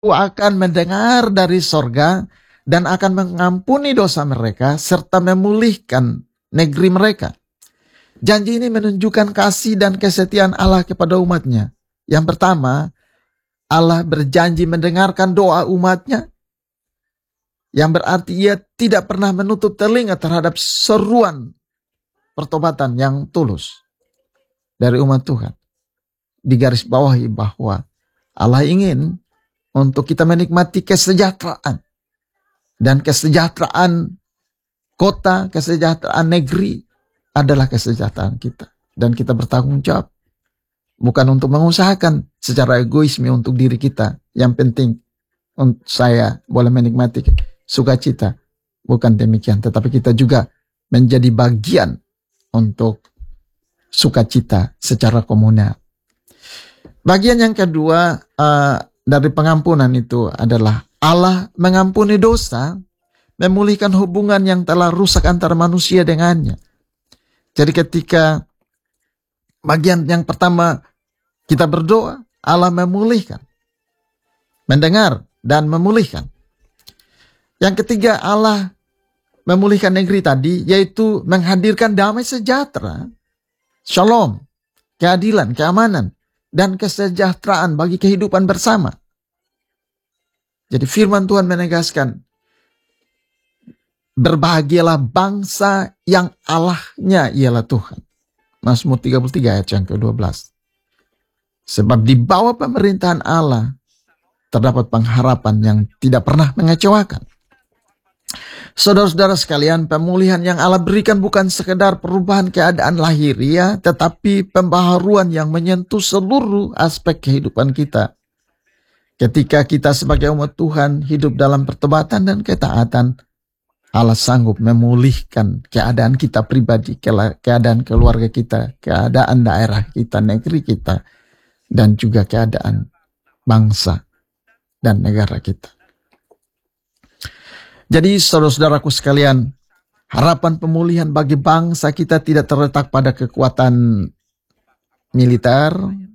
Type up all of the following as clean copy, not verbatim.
akan mendengar dari sorga dan akan mengampuni dosa mereka serta memulihkan negeri mereka. Janji ini menunjukkan kasih dan kesetiaan Allah kepada umatnya. Yang pertama, Allah berjanji mendengarkan doa umatnya, yang berarti ia tidak pernah menutup telinga terhadap seruan pertobatan yang tulus dari umat Tuhan. Digarisbawahi bahwa Allah ingin untuk kita menikmati kesejahteraan. Dan kesejahteraan kota, kesejahteraan negeri adalah kesejahteraan kita. Dan kita bertanggung jawab. Bukan untuk mengusahakan secara egoisme untuk diri kita. Yang penting untuk saya boleh menikmati sukacita. Bukan demikian. Tetapi kita juga menjadi bagian untuk sukacita secara komunal. Bagian yang kedua dari pengampunan itu adalah Allah mengampuni dosa, memulihkan hubungan yang telah rusak antara manusia dengannya. Jadi ketika bagian yang pertama kita berdoa, Allah memulihkan, mendengar dan memulihkan. Yang ketiga, Allah memulihkan negeri tadi, yaitu menghadirkan damai sejahtera, shalom, keadilan, keamanan, dan kesejahteraan bagi kehidupan bersama. Jadi firman Tuhan menegaskan, berbahagialah bangsa yang Allahnya ialah Tuhan. Mazmur 33 ayat yang ke-12. Sebab di bawah pemerintahan Allah terdapat pengharapan yang tidak pernah mengecewakan. Saudara-saudara sekalian, pemulihan yang Allah berikan bukan sekedar perubahan keadaan lahiriah, tetapi pembaharuan yang menyentuh seluruh aspek kehidupan kita. Ketika kita sebagai umat Tuhan hidup dalam pertobatan dan ketaatan, Allah sanggup memulihkan keadaan kita pribadi, keadaan keluarga kita, keadaan daerah kita, negeri kita, dan juga keadaan bangsa dan negara kita. Jadi saudara-saudaraku sekalian, harapan pemulihan bagi bangsa kita tidak terletak pada kekuatan militer,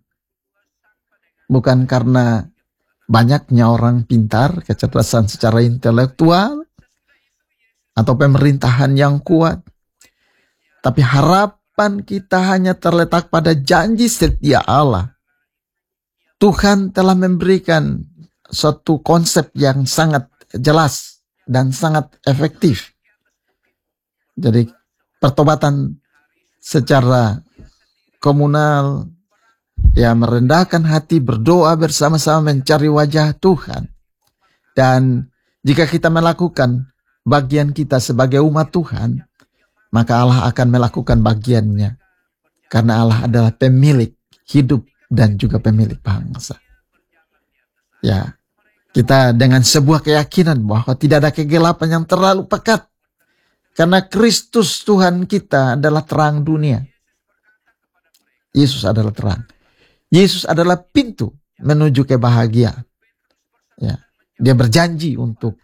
bukan karena banyaknya orang pintar, kecerdasan secara intelektual, atau pemerintahan yang kuat. Tapi harapan kita hanya terletak pada janji setia Allah. Tuhan telah memberikan suatu konsep yang sangat jelas dan sangat efektif. Jadi pertobatan secara komunal, ya merendahkan hati, berdoa bersama-sama mencari wajah Tuhan. Dan jika kita melakukan bagian kita sebagai umat Tuhan, maka Allah akan melakukan bagiannya. Karena Allah adalah pemilik hidup dan juga pemilik bangsa. Ya, kita dengan sebuah keyakinan bahwa tidak ada kegelapan yang terlalu pekat. Karena Kristus Tuhan kita adalah terang dunia. Yesus adalah terang. Yesus adalah pintu menuju kebahagiaan. Ya, dia berjanji untuk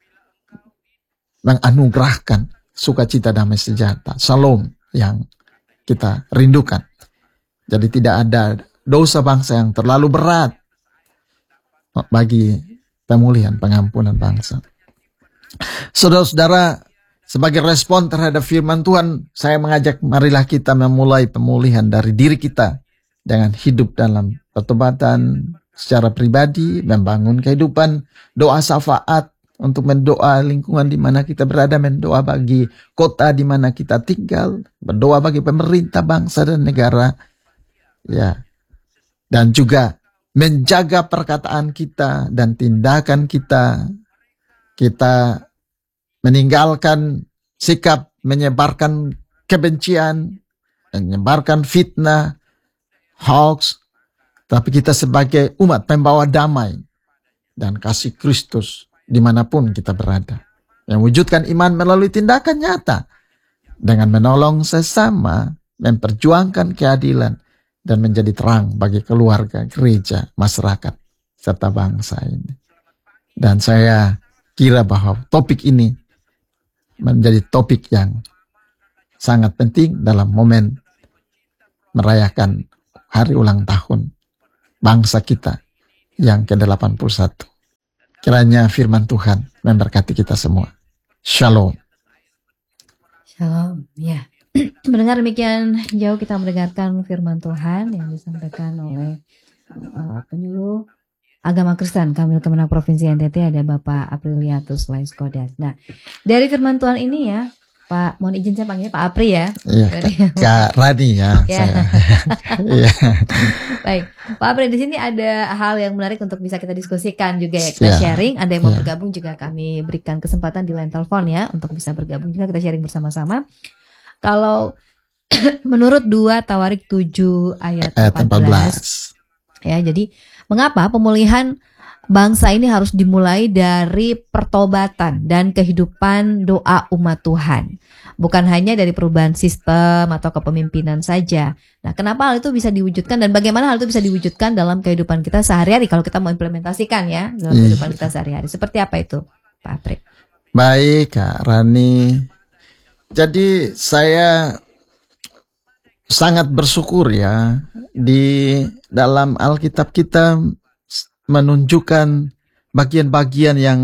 menganugerahkan sukacita damai sejahtera, shalom yang kita rindukan. Jadi tidak ada dosa bangsa yang terlalu berat bagi pemulihan, pengampunan bangsa. Saudara-saudara, sebagai respon terhadap firman Tuhan, saya mengajak marilah kita memulai pemulihan dari diri kita dengan hidup dalam pertobatan secara pribadi, membangun kehidupan, doa syafaat untuk mendoa lingkungan di mana kita berada, mendoa bagi kota di mana kita tinggal, berdoa bagi pemerintah, bangsa dan negara, ya, dan juga menjaga perkataan kita dan tindakan kita. Kita meninggalkan sikap menyebarkan kebencian, menyebarkan fitnah, hoax, tapi kita sebagai umat pembawa damai dan kasih Kristus dimanapun kita berada. Mewujudkan iman melalui tindakan nyata dengan menolong sesama, memperjuangkan keadilan, dan menjadi terang bagi keluarga, gereja, masyarakat, serta bangsa ini. Dan saya kira bahwa topik ini menjadi topik yang sangat penting dalam momen merayakan hari ulang tahun bangsa kita yang ke-81. Kiranya firman Tuhan memberkati kita semua. Shalom. Shalom. Ya. Mendengar demikian jauh kita mendengarkan firman Tuhan yang disampaikan oleh penyuluh agama Kristen Kamil Kemenang Provinsi NTT, ada Bapak Apriliatus Laiskodat. Nah, dari firman Tuhan ini ya, Pak, mohon izin saya panggilnya Pak Apri ya. Iya, Kak Rani ya. Saya. Iya. Baik, Pak Apri, di sini ada hal yang menarik untuk bisa kita diskusikan juga ya. Kita sharing, ada yang mau bergabung juga kami berikan kesempatan di line telepon ya untuk bisa bergabung juga, kita sharing bersama-sama. Kalau menurut 2 Tawarik 7 ayat 14. Ya, jadi mengapa pemulihan bangsa ini harus dimulai dari pertobatan dan kehidupan doa umat Tuhan, bukan hanya dari perubahan sistem atau kepemimpinan saja. Nah, kenapa hal itu bisa diwujudkan dan bagaimana hal itu bisa diwujudkan dalam kehidupan kita sehari-hari kalau kita mau implementasikan ya dalam kehidupan kita sehari-hari? Seperti apa itu, Pak Apri? Baik, Kak Rani. Jadi saya sangat bersyukur ya, di dalam Alkitab kita menunjukkan bagian-bagian yang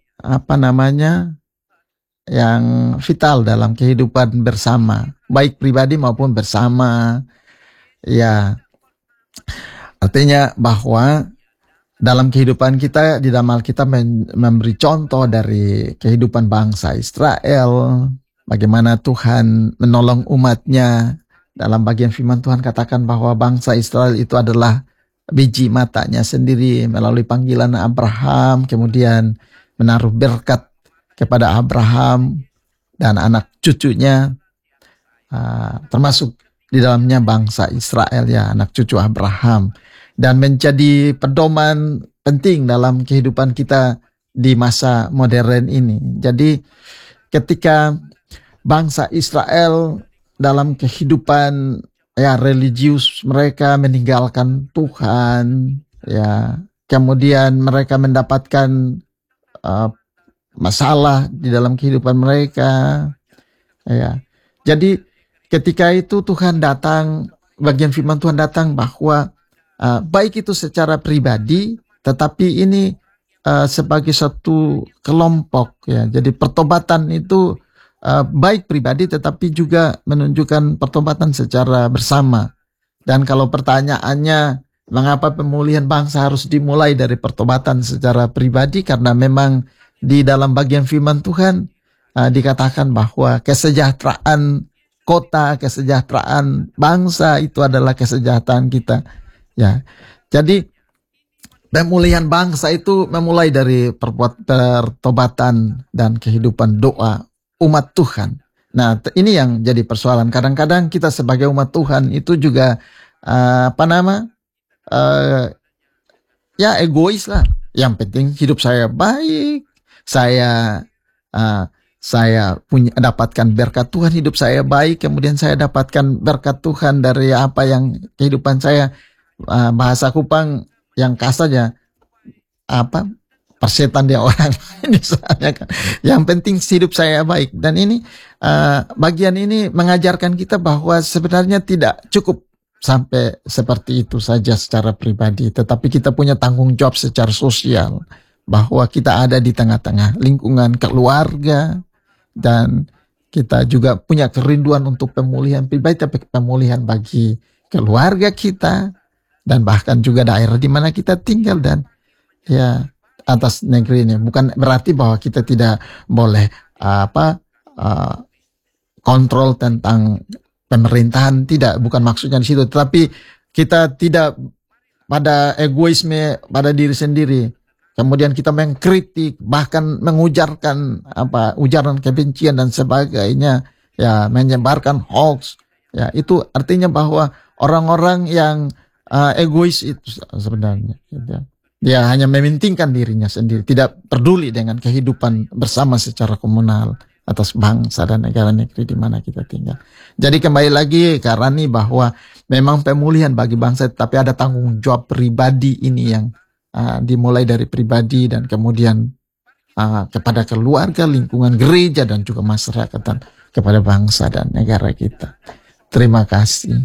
yang vital dalam kehidupan bersama, baik pribadi maupun bersama. Ya, artinya bahwa dalam kehidupan kita di dalam Alkitab memberi contoh dari kehidupan bangsa Israel, bagaimana Tuhan menolong umatnya. Dalam bagian firman Tuhan katakan bahwa bangsa Israel itu adalah biji matanya sendiri melalui panggilan Abraham, kemudian menaruh berkat kepada Abraham dan anak cucunya, termasuk di dalamnya bangsa Israel ya, anak cucu Abraham, dan menjadi pedoman penting dalam kehidupan kita di masa modern ini. Jadi ketika bangsa Israel dalam kehidupan ya religius mereka meninggalkan Tuhan ya, kemudian mereka mendapatkan masalah di dalam kehidupan mereka ya. Jadi ketika itu Tuhan datang, bagian firman Tuhan datang bahwa baik itu secara pribadi, tetapi ini sebagai satu kelompok ya. Jadi pertobatan itu baik pribadi tetapi juga menunjukkan pertobatan secara bersama. Dan kalau pertanyaannya mengapa pemulihan bangsa harus dimulai dari pertobatan secara pribadi, karena memang di dalam bagian firman Tuhan dikatakan bahwa kesejahteraan kota, kesejahteraan bangsa itu adalah kesejahteraan kita ya. Jadi pemulihan bangsa itu memulai dari pertobatan dan kehidupan doa umat Tuhan. Nah, ini yang jadi persoalan. Kadang-kadang kita sebagai umat Tuhan itu juga ya egois lah. Yang penting hidup saya baik, saya dapatkan berkat Tuhan, hidup saya baik, kemudian saya dapatkan berkat Tuhan dari apa yang kehidupan saya, bahasa Kupang yang kasarnya persetan dia orang lain misalnya kan. Yang penting hidup saya baik. Dan ini bagian ini mengajarkan kita bahwa sebenarnya tidak cukup sampai seperti itu saja secara pribadi, tetapi kita punya tanggung jawab secara sosial, bahwa kita ada di tengah-tengah lingkungan keluarga, dan kita juga punya kerinduan untuk pemulihan pribadi, tapi pemulihan bagi keluarga kita, dan bahkan juga daerah di mana kita tinggal, dan ya atas negeri ini. Bukan berarti bahwa kita tidak boleh kontrol tentang pemerintahan, tidak, bukan maksudnya di situ. Tetapi kita tidak pada egoisme pada diri sendiri, kemudian kita mengkritik, bahkan mengujarkan ujaran kebencian dan sebagainya, ya, menyebarkan hoax, ya, itu artinya bahwa orang-orang yang egois itu sebenarnya, ya, dia hanya mementingkan dirinya sendiri, tidak peduli dengan kehidupan bersama secara komunal atas bangsa dan negara negeri di mana kita tinggal. Jadi kembali lagi Kak Rani, bahwa memang pemulihan bagi bangsa, tapi ada tanggung jawab pribadi ini yang dimulai dari pribadi dan kemudian kepada keluarga, lingkungan gereja, dan juga masyarakat, dan kepada bangsa dan negara kita. Terima kasih.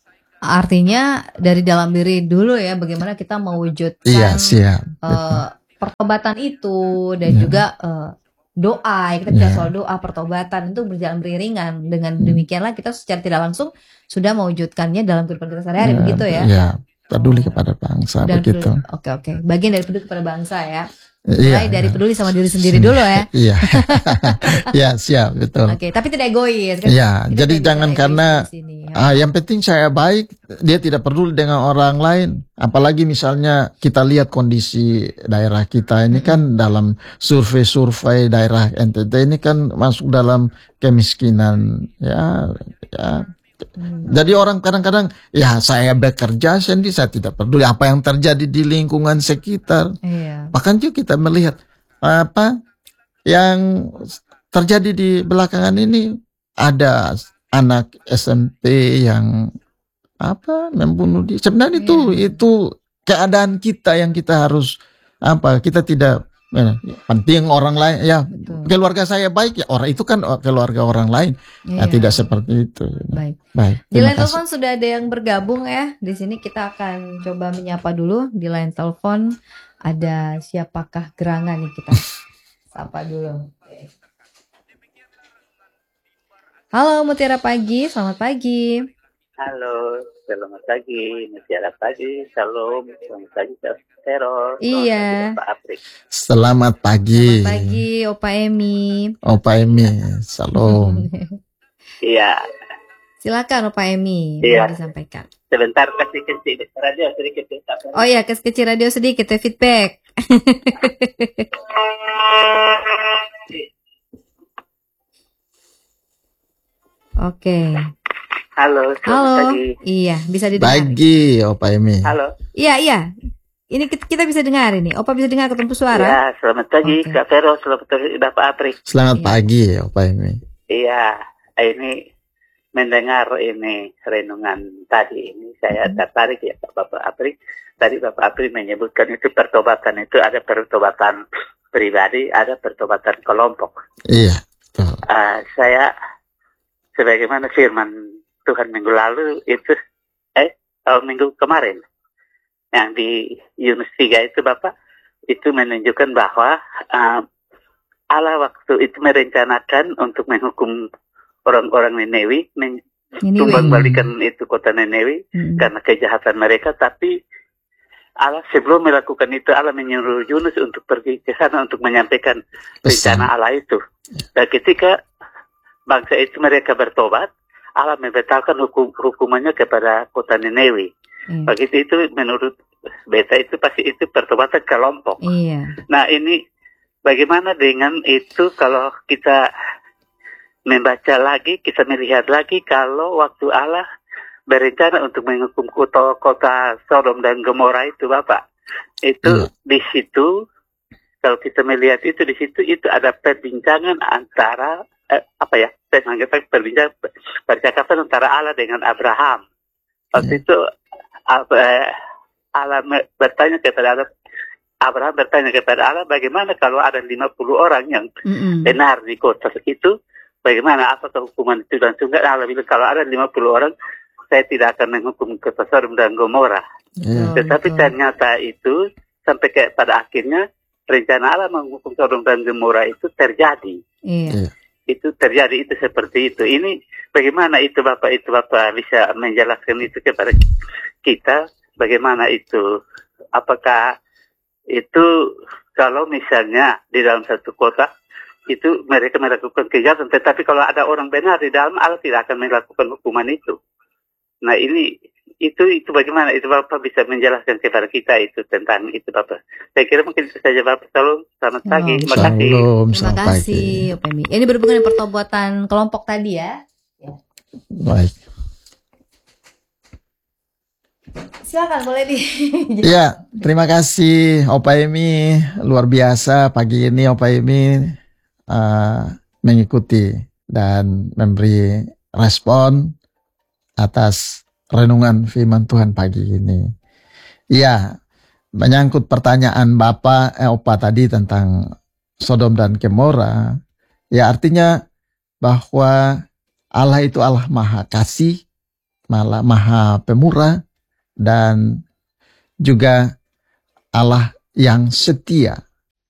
Artinya dari dalam diri dulu ya, bagaimana kita mewujudkan iya, siap. pertobatan itu dan juga doa. Kita bicara soal doa pertobatan itu berjalan beriringan. Dengan demikianlah kita secara tidak langsung sudah mewujudkannya dalam kehidupan kita sehari-hari, begitu ya? Ya, peduli kepada bangsa Dan begitu. Oke. Bagian dari peduli kepada bangsa ya. Iya, Mulai dari peduli sama diri sendiri dulu ya. Iya. Ya, siap, betul. Oke, tapi tidak egois kan? Ya, Kita jadi tidak jangan egois karena di sini, ya. yang penting saya baik, dia tidak peduli dengan orang lain. Apalagi misalnya kita lihat kondisi daerah kita ini kan dalam survei daerah NTT ini kan masuk dalam kemiskinan, ya. Jadi orang kadang-kadang ya saya bekerja sendiri, saya tidak peduli apa yang terjadi di lingkungan sekitar. Iya. Bahkan juga kita melihat apa yang terjadi di belakangan ini, ada anak SMP yang membunuh diri. Sebenarnya itu keadaan kita yang kita harus kita tidak penting orang lain ya. Betul. Keluarga saya baik ya, orang itu kan keluarga orang lain. Tidak seperti itu. Baik. Di line telepon sudah ada yang bergabung ya. Di sini kita akan coba menyapa dulu di line telepon. Ada siapakah gerangan nih, kita sapa dulu. Halo Mutiara Pagi, selamat pagi. Halo, selamat pagi, Mutiara Pagi, Shalom, selamat pagi, Teror. Iya. Selamat pagi. Selamat pagi, Opa Emi. Opa Emi, Shalom. Iya. Silakan Opa Emi, iya. Disampaikan. Sebentar, kasih kecil radio sedikit. Oh iya, kasih kecil radio sedikit ya, feedback. Oke. Halo, selamat pagi. Iya, bisa didengar. Pagi, Opa Emi. Halo. Iya. Ini kita bisa dengar ini. Opa bisa dengar ketemu suara? Ya, selamat pagi Kak Vero, selamat pagi Bapak Apri. Selamat pagi, Opa Emi. Iya, ini mendengar ini renungan tadi ini saya tertarik ya Bapak Apri. Tadi Bapak Apri menyebutkan itu pertobatan itu ada pertobatan pribadi, ada pertobatan kelompok. Iya. Saya sebagaimana firman Tuhan minggu lalu itu minggu kemarin yang di Yunus 3 itu Bapak itu menunjukkan bahwa Allah waktu itu merencanakan untuk menghukum orang-orang Ninewi, tumbang-balikan itu kota Ninewi karena kejahatan mereka, tapi Allah sebelum melakukan itu Allah menyuruh Yunus untuk pergi ke sana untuk menyampaikan rencana Allah itu. Dan ketika bangsa itu mereka bertobat, Allah membatalkan hukumannya kepada kota Ninewi. Begitu itu menurut beta itu pasti itu pertobatan kelompok. Iya. Nah ini bagaimana dengan itu kalau kita membaca lagi, kita melihat lagi kalau waktu Allah berencana untuk menghukum kota Sodom dan Gomora itu Bapak. Itu di situ kalau kita melihat itu di situ itu ada perbincangan antara percakapan antara Allah dengan Abraham. Waktu itu Allah bertanya kepada Abraham bertanya kepada Allah, bagaimana kalau ada 50 orang yang benar di kota itu, bagaimana apakah hukuman itu? Dan juga Allah bilang kalau ada 50 orang, saya tidak akan menghukum kota Sodom dan Gomora. Tetapi ternyata itu sampai pada akhirnya rencana Allah menghukum Sodom dan Gomora itu terjadi. Itu terjadi, itu seperti itu. Ini bagaimana itu Bapak bisa menjelaskan itu kepada kita, bagaimana itu, apakah itu kalau misalnya di dalam satu kota itu mereka melakukan kejahatan, tetapi kalau ada orang benar di dalam, Allah tidak akan melakukan hukuman itu. Nah ini itu bagaimana itu Bapak bisa menjelaskan kepada kita itu tentang itu Bapak. Saya kira mungkin itu saja Bapak. Selamat pagi. Terima kasih. Terima kasih. Ini berhubungan dengan pertobatan kelompok tadi ya. Baik. Silakan boleh di. Ya, terima kasih Opa Emi, luar biasa pagi ini Opa Emi mengikuti dan memberi respon atas renungan firman Tuhan pagi ini. Ya, menyangkut pertanyaan Opa tadi tentang Sodom dan Gomora, ya artinya bahwa Allah itu Allah maha kasih, maha pemurah, dan juga Allah yang setia.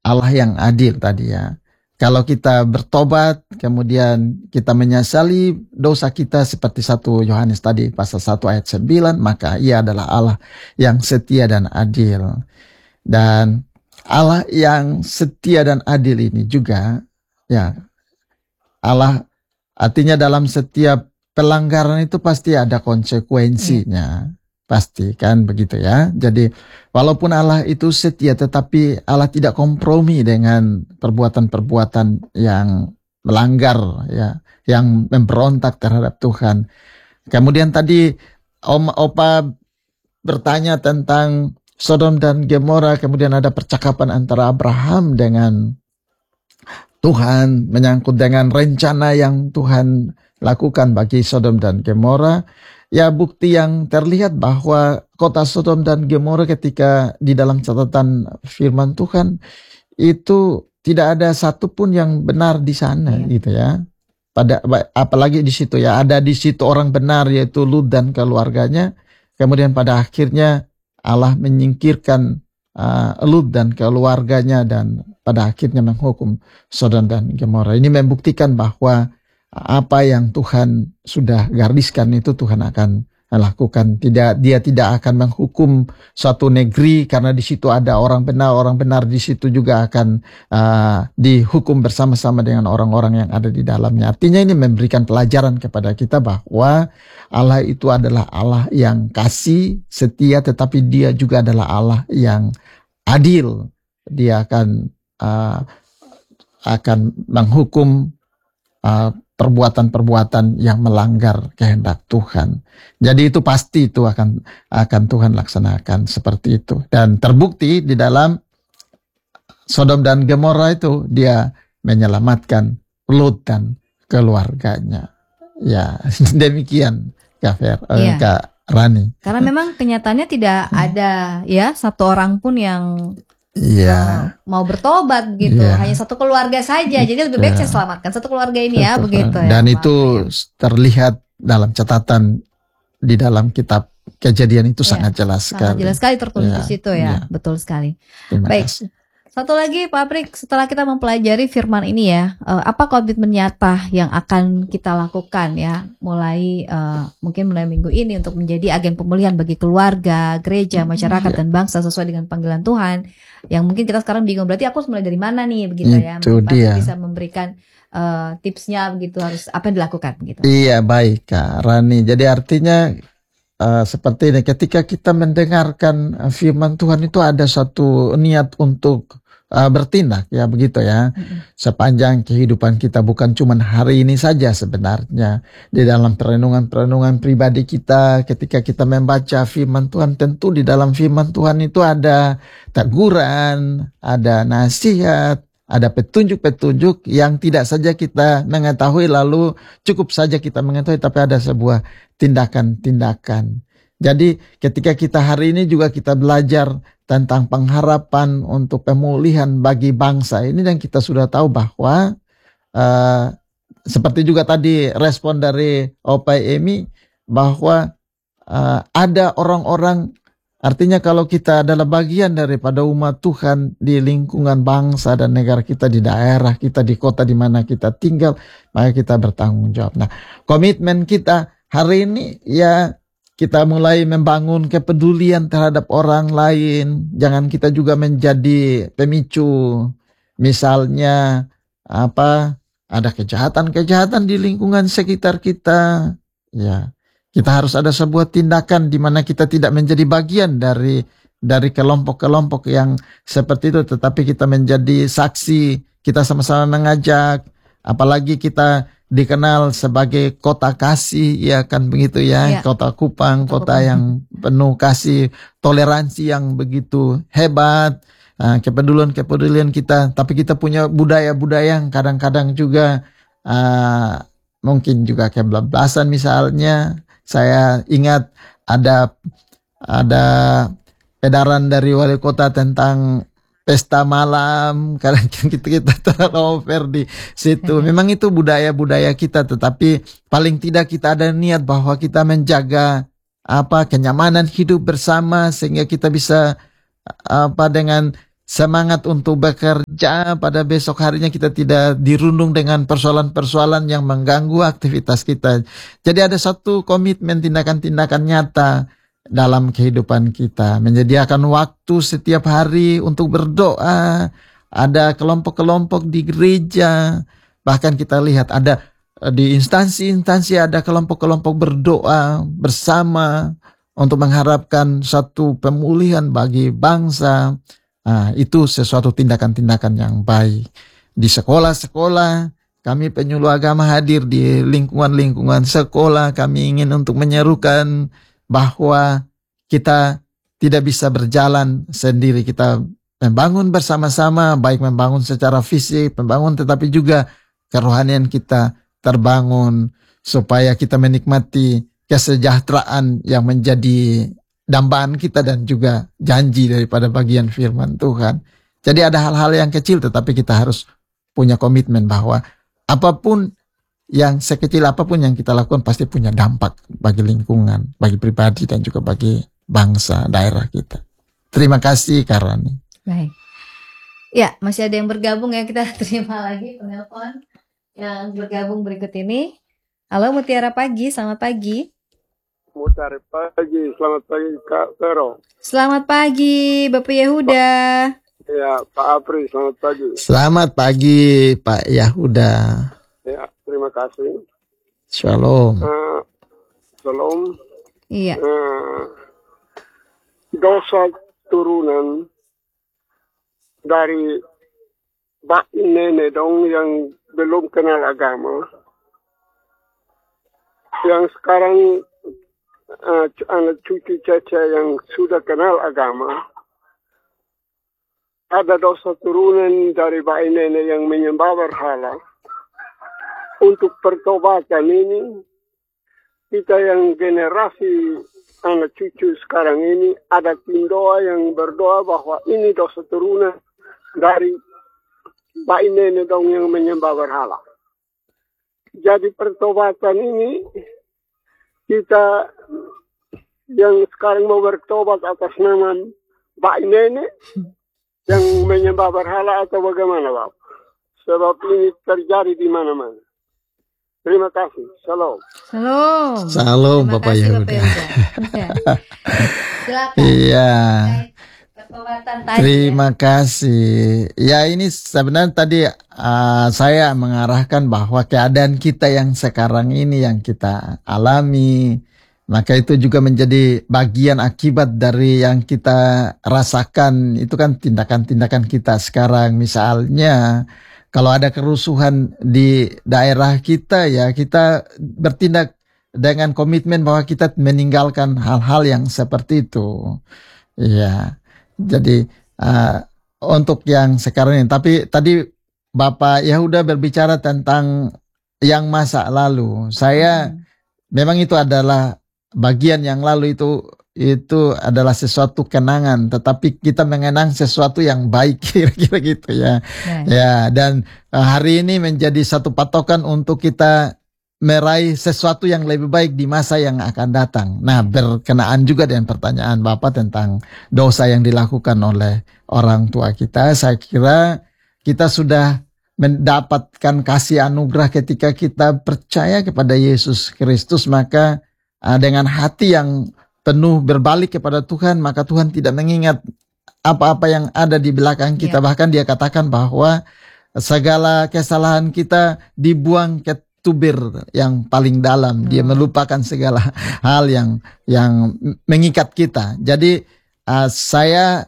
Allah yang adil tadi ya. Kalau kita bertobat, kemudian kita menyesali dosa kita seperti 1 Yohanes tadi pasal 1 ayat 9, maka Ia adalah Allah yang setia dan adil. Dan Allah yang setia dan adil ini juga, ya, Allah artinya dalam setiap pelanggaran itu pasti ada konsekuensinya. Pasti kan begitu ya. Jadi walaupun Allah itu setia, tetapi Allah tidak kompromi dengan perbuatan-perbuatan yang melanggar ya, yang memberontak terhadap Tuhan. Kemudian tadi Opa bertanya tentang Sodom dan Gomora, kemudian ada percakapan antara Abraham dengan Tuhan menyangkut dengan rencana yang Tuhan lakukan bagi Sodom dan Gomora. Ya, bukti yang terlihat bahwa kota Sodom dan Gomora ketika di dalam catatan firman Tuhan itu tidak ada satupun yang benar di sana gitu ya. Apalagi di situ ya, ada di situ orang benar yaitu Lut dan keluarganya. Kemudian pada akhirnya Allah menyingkirkan Lut dan keluarganya dan pada akhirnya menghukum Sodom dan Gomora. Ini membuktikan bahwa apa yang Tuhan sudah gariskan itu Tuhan akan lakukan. Dia tidak akan menghukum suatu negeri karena di situ ada orang benar di situ juga akan dihukum bersama-sama dengan orang-orang yang ada di dalamnya. Artinya ini memberikan pelajaran kepada kita bahwa Allah itu adalah Allah yang kasih, setia, tetapi Dia juga adalah Allah yang adil. Dia akan menghukum perbuatan-perbuatan yang melanggar kehendak Tuhan. Jadi itu pasti itu akan Tuhan laksanakan seperti itu. Dan terbukti di dalam Sodom dan Gomora itu Dia menyelamatkan Lut dan keluarganya. Ya, demikian Kak Rani. Karena memang kenyataannya tidak ada ya satu orang pun yang mau bertobat gitu, hanya satu keluarga saja. Jadi lebih baik saya selamatkan satu keluarga ini ya, begitu ya. Dan itu terlihat dalam catatan di dalam kitab Kejadian itu sangat jelas sekali. Sangat jelas sekali tertulis di situ ya, betul sekali. Baik. Satu lagi Pak Aprik, setelah kita mempelajari firman ini ya, apa komitmen nyata yang akan kita lakukan ya, mungkin mulai minggu ini untuk menjadi agen pemulihan bagi keluarga, gereja, masyarakat dan bangsa sesuai dengan panggilan Tuhan. Yang mungkin kita sekarang bingung, berarti aku harus mulai dari mana nih begitu ya? Pak bisa memberikan tipsnya begitu, harus apa yang dilakukan gitu. Iya, baik Kak Rani. Jadi artinya seperti ini, ketika kita mendengarkan firman Tuhan itu ada satu niat untuk bertindak ya, begitu ya. Sepanjang kehidupan kita, bukan cuma hari ini saja sebenarnya. Di dalam perenungan pribadi kita, ketika kita membaca firman Tuhan, tentu di dalam firman Tuhan itu ada teguran, ada nasihat, ada petunjuk-petunjuk yang tidak saja kita mengetahui lalu cukup saja kita mengetahui, tapi ada sebuah tindakan-tindakan. Jadi ketika kita hari ini juga kita belajar tentang pengharapan untuk pemulihan bagi bangsa ini, dan kita sudah tahu bahwa seperti juga tadi respon dari Opa Emi bahwa ada orang-orang, artinya kalau kita adalah bagian daripada umat Tuhan di lingkungan bangsa dan negara kita, di daerah kita, di kota di mana kita tinggal, maka kita bertanggung jawab. Nah, komitmen kita hari ini ya, kita mulai membangun kepedulian terhadap orang lain. Jangan kita juga menjadi pemicu. Misalnya ada kejahatan-kejahatan di lingkungan sekitar kita. Ya, kita harus ada sebuah tindakan di mana kita tidak menjadi bagian dari kelompok-kelompok yang seperti itu, tetapi kita menjadi saksi. Kita sama-sama mengajak, apalagi kita dikenal sebagai kota kasih, ya kan begitu ya, kota Kupang, kota yang penuh kasih, toleransi yang begitu hebat, kepedulian kita. Tapi kita punya budaya-budaya yang kadang-kadang juga mungkin juga kebablasan. Misalnya saya ingat ada edaran dari wali kota tentang pesta malam, kadang kita over di situ. Memang itu budaya-budaya kita, tetapi paling tidak kita ada niat bahwa kita menjaga kenyamanan hidup bersama, sehingga kita bisa dengan semangat untuk bekerja, pada besok harinya kita tidak dirundung dengan persoalan-persoalan yang mengganggu aktivitas kita. Jadi ada satu komitmen, tindakan-tindakan nyata dalam kehidupan kita. Menyediakan waktu setiap hari untuk berdoa. Ada kelompok-kelompok di gereja. Bahkan kita lihat ada di instansi-instansi ada kelompok-kelompok berdoa bersama untuk mengharapkan satu pemulihan bagi bangsa. Itu sesuatu tindakan-tindakan yang baik. Di sekolah-sekolah, kami penyuluh agama hadir di lingkungan-lingkungan sekolah. Kami ingin untuk menyerukan bahwa kita tidak bisa berjalan sendiri. Kita membangun bersama-sama, baik membangun secara fisik, membangun tetapi juga kerohanian kita terbangun supaya kita menikmati kesejahteraan yang menjadi dambaan kita dan juga janji daripada bagian firman Tuhan. Jadi ada hal-hal yang kecil tetapi kita harus punya komitmen bahwa apapun yang sekecil apapun yang kita lakukan pasti punya dampak bagi lingkungan, bagi pribadi dan juga bagi bangsa, daerah kita. Terima kasih Karani. Baik. Ya, masih ada yang bergabung ya, kita terima lagi penelpon yang bergabung berikut ini. Halo Mutiara Pagi, selamat pagi. Mutiara Pagi, selamat pagi Kak Vero. Selamat pagi Bapak Yehuda. Ya, Pak Apri, selamat pagi. Selamat pagi Pak Yahuda. Ya, terima kasih. Shalom. Shalom. Iya. Dosa turunan dari bak nenek dong yang belum kenal agama. Yang sekarang anak cucu caca yang sudah kenal agama, ada dosa turunan dari bayi nenek yang menyembah berhala. Untuk pertobatan ini, kita yang generasi anak cucu sekarang ini, ada tim doa yang berdoa bahwa ini dosa turunan dari bayi nenek dong yang menyembah berhala. Jadi pertobatan ini, kita yang sekarang mau bertobat atas nama bayi nenek yang menyembah berhala atau bagaimana, Bapak? Sebab ini terjadi di mana-mana. Terima kasih. Shalom. Shalom. Shalom Bapak Yehuda. Silakan. Iya. Pertobatan tadi. Terima kasih. Ya ini sebenarnya tadi saya mengarahkan bahwa keadaan kita yang sekarang ini yang kita alami, maka itu juga menjadi bagian akibat dari yang kita rasakan. Itu kan tindakan-tindakan kita sekarang. Misalnya kalau ada kerusuhan di daerah kita, ya kita bertindak dengan komitmen bahwa kita meninggalkan hal-hal yang seperti itu. Ya, jadi untuk yang sekarang ini. Tapi tadi Bapak Yehuda berbicara tentang yang masa lalu. Saya memang itu adalah bagian yang lalu itu adalah sesuatu kenangan, tetapi kita mengenang sesuatu yang baik, kira-kira gitu ya. Ya, dan hari ini menjadi satu patokan untuk kita meraih sesuatu yang lebih baik di masa yang akan datang. Nah, berkenaan juga dengan pertanyaan Bapak tentang dosa yang dilakukan oleh orang tua kita, saya kira kita sudah mendapatkan kasih anugerah ketika kita percaya kepada Yesus Kristus, maka dengan hati yang penuh berbalik kepada Tuhan, maka Tuhan tidak mengingat apa-apa yang ada di belakang kita. Bahkan Dia katakan bahwa segala kesalahan kita dibuang ke tubir yang paling dalam. Dia melupakan segala hal yang mengikat kita. Jadi saya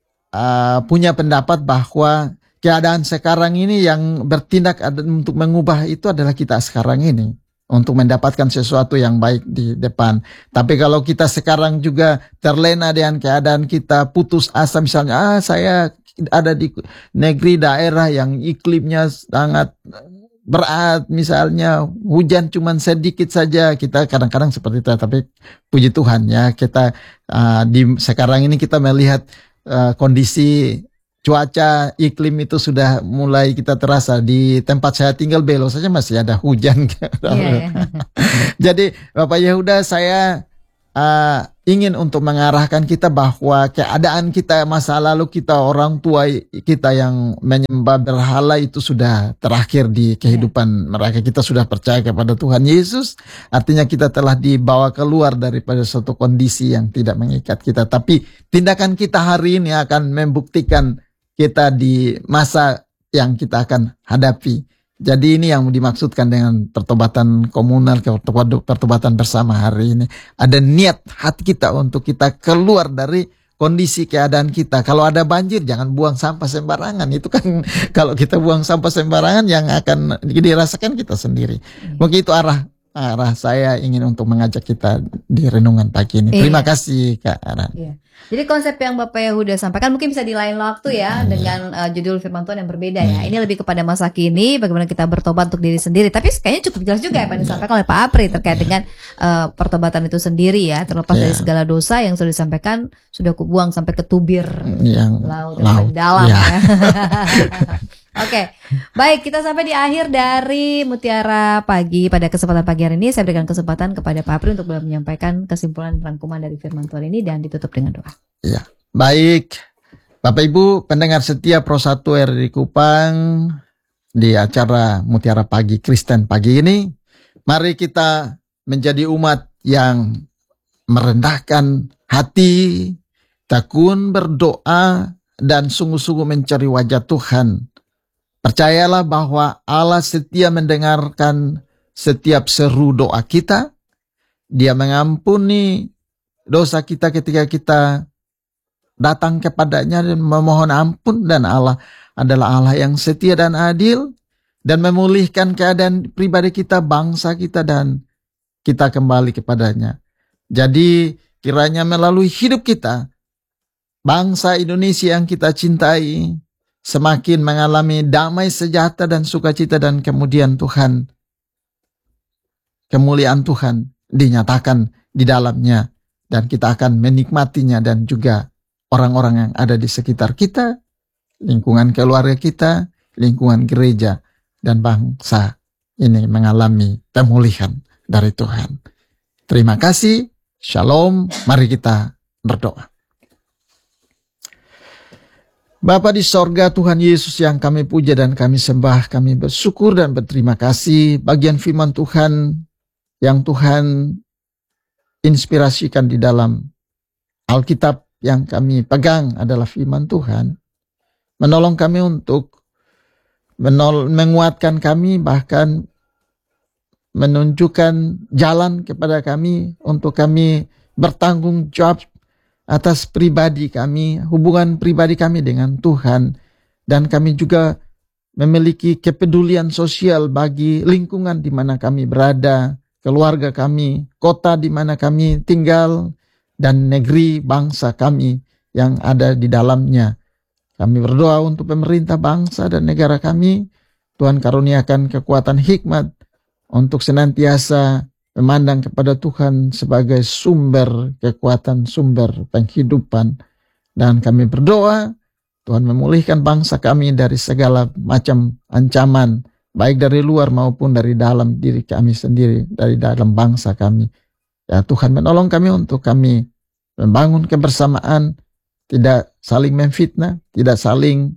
punya pendapat bahwa keadaan sekarang ini yang bertindak untuk mengubah itu adalah kita sekarang ini, untuk mendapatkan sesuatu yang baik di depan. Tapi kalau kita sekarang juga terlena dengan keadaan kita, putus asa misalnya, saya ada di negeri daerah yang iklimnya sangat berat, misalnya hujan cuman sedikit saja, kita kadang-kadang seperti itu. Tapi puji Tuhan ya, kita sekarang ini kita melihat kondisi cuaca iklim itu sudah mulai kita terasa. Di tempat saya tinggal Belo saja masih ada hujan. Jadi Bapak Yehuda, saya ingin untuk mengarahkan kita bahwa keadaan kita masa lalu kita, orang tua kita yang menyembah berhala itu sudah terakhir di kehidupan mereka. Kita sudah percaya kepada Tuhan Yesus, artinya kita telah dibawa keluar daripada suatu kondisi yang tidak mengikat kita. Tapi tindakan kita hari ini akan membuktikan kita di masa yang kita akan hadapi. Jadi ini yang dimaksudkan dengan pertobatan komunal, pertobatan bersama hari ini. Ada niat hati kita untuk kita keluar dari kondisi keadaan kita. Kalau ada banjir, jangan buang sampah sembarangan. Itu kan kalau kita buang sampah sembarangan yang akan dirasakan kita sendiri. Mungkin itu arah saya ingin untuk mengajak kita di renungan pagi ini. Terima kasih Kak Aran. Jadi konsep yang Bapak Yehuda sampaikan mungkin bisa di lain waktu ya, dengan judul firman Tuhan yang berbeda ya. Ini lebih kepada masa kini, bagaimana kita bertobat untuk diri sendiri. Tapi kayaknya cukup jelas juga apa yang disampaikan oleh Pak Apri terkait dengan pertobatan itu sendiri ya. Terlepas dari segala dosa yang sudah disampaikan, sudah kubuang sampai ke tubir laut yang dalam ya. Oke, baik, kita sampai di akhir dari Mutiara Pagi pada kesempatan pagi hari ini. Saya berikan kesempatan kepada Pak Apri untuk menyampaikan kesimpulan rangkuman dari firman Tuhan ini dan ditutup dengan doa. Ya, baik, Bapak Ibu pendengar setia Pro 1 RRI Kupang, di acara Mutiara Pagi Kristen pagi ini, mari kita menjadi umat yang merendahkan hati, tekun berdoa, dan sungguh-sungguh mencari wajah Tuhan. Percayalah bahwa Allah setia mendengarkan setiap seru doa kita. Dia mengampuni dosa kita ketika kita datang kepadanya dan memohon ampun. Dan Allah adalah Allah yang setia dan adil, dan memulihkan keadaan pribadi kita, bangsa kita, dan kita kembali kepadanya. Jadi kiranya melalui hidup kita, bangsa Indonesia yang kita cintai semakin mengalami damai, sejahtera, dan sukacita, dan kemudian Tuhan, kemuliaan Tuhan dinyatakan di dalamnya, dan kita akan menikmatinya, dan juga orang-orang yang ada di sekitar kita, lingkungan keluarga kita, lingkungan gereja, dan bangsa ini mengalami pemulihan dari Tuhan. Terima kasih, shalom, mari kita berdoa. Bapa di sorga, Tuhan Yesus yang kami puja dan kami sembah, kami bersyukur dan berterima kasih bagian firman Tuhan yang Tuhan inspirasikan di dalam Alkitab yang kami pegang adalah firman Tuhan. Menolong kami untuk menguatkan kami, bahkan menunjukkan jalan kepada kami untuk kami bertanggung jawab atas pribadi kami, hubungan pribadi kami dengan Tuhan. Dan kami juga memiliki kepedulian sosial bagi lingkungan di mana kami berada, keluarga kami, kota di mana kami tinggal, dan negeri bangsa kami yang ada di dalamnya. Kami berdoa untuk pemerintah bangsa dan negara kami. Tuhan karuniakan kekuatan hikmat untuk senantiasa memandang kepada Tuhan sebagai sumber kekuatan, sumber penghidupan. Dan kami berdoa, Tuhan memulihkan bangsa kami dari segala macam ancaman, baik dari luar maupun dari dalam diri kami sendiri, dari dalam bangsa kami. Ya Tuhan, menolong kami untuk kami membangun kebersamaan, tidak saling memfitnah, tidak saling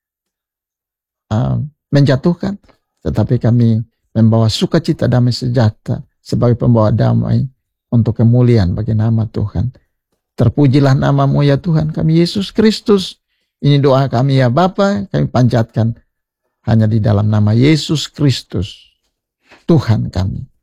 menjatuhkan, tetapi kami membawa sukacita, damai, sejahtera sebagai pembawa damai untuk kemuliaan bagi nama Tuhan. Terpujilah namamu ya Tuhan kami Yesus Kristus. Ini doa kami ya Bapa, kami panjatkan hanya di dalam nama Yesus Kristus, Tuhan kami.